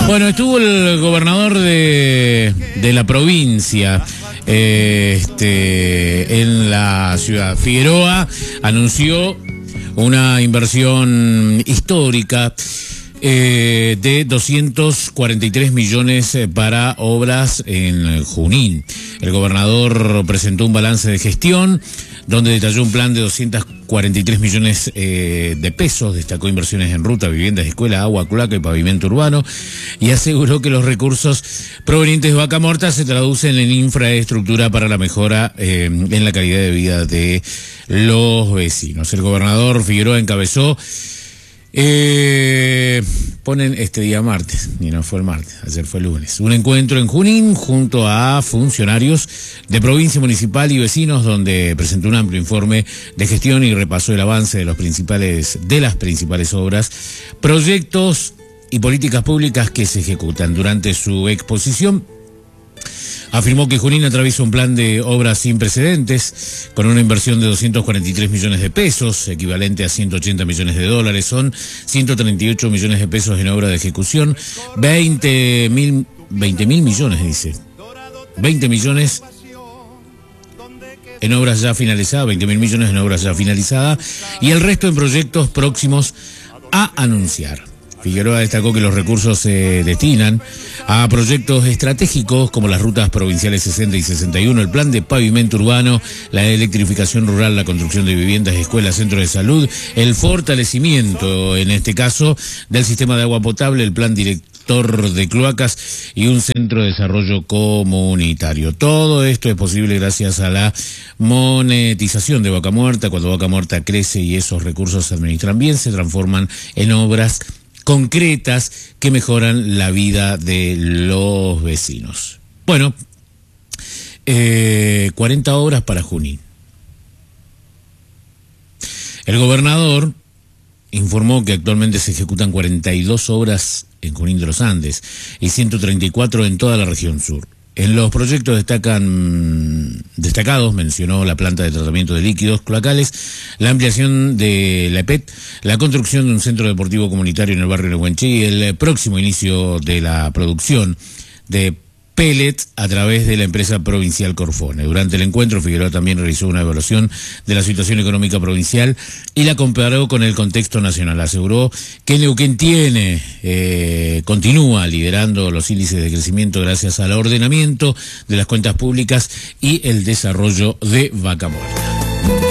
Bueno, estuvo el gobernador de la provincia en la ciudad. Figueroa anunció una inversión histórica de 243 millones para obras en Junín. El gobernador presentó un balance de gestión donde detalló un plan de 243 millones de pesos, destacó inversiones en ruta, viviendas, escuela, agua, cloaca y pavimento urbano, y aseguró que los recursos provenientes de Vaca Muerta se traducen en infraestructura para la mejora en la calidad de vida de los vecinos. El gobernador Figueroa encabezó ponen este día martes, y no fue el martes, ayer fue el lunes, un encuentro en Junín junto a funcionarios de provincia, municipal y vecinos, donde presentó un amplio informe de gestión y repasó el avance de las principales obras, proyectos y políticas públicas que se ejecutan. Durante su exposición afirmó que Junín atraviesa un plan de obras sin precedentes, con una inversión de 243 millones de pesos, equivalente a 180 millones de dólares. Son 138 millones de pesos en obra de ejecución, 20 mil millones, dice. 20 millones en obras ya finalizadas, 20 mil millones en obras ya finalizadas, y el resto en proyectos próximos a anunciar. Figueroa destacó que los recursos se destinan a proyectos estratégicos como las rutas provinciales 60 y 61, el plan de pavimento urbano, la electrificación rural, la construcción de viviendas, escuelas, centros de salud, el fortalecimiento, en este caso, del sistema de agua potable, el plan director de cloacas y un centro de desarrollo comunitario. Todo esto es posible gracias a la monetización de Vaca Muerta. Cuando Vaca Muerta crece y esos recursos se administran bien, se transforman en obras concretas que mejoran la vida de los vecinos. Bueno, 40 obras para Junín. El gobernador informó que actualmente se ejecutan 42 obras en Junín de los Andes y 134 en toda la región sur. En los proyectos destacados mencionó la planta de tratamiento de líquidos cloacales, la ampliación de la EPET, la construcción de un centro deportivo comunitario en el barrio de Nehuenche y el próximo inicio de la producción de pellets a través de la empresa provincial Corfone. Durante el encuentro, Figueroa también realizó una evaluación de la situación económica provincial y la comparó con el contexto nacional. Aseguró que Neuquén continúa liderando los índices de crecimiento gracias al ordenamiento de las cuentas públicas y el desarrollo de Vaca Muerta.